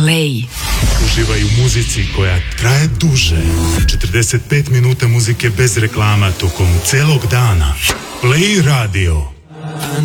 Play. Uživaj u muzici koja traje duže. 45 minuta muzike bez reklama tokom celog dana. Play Radio.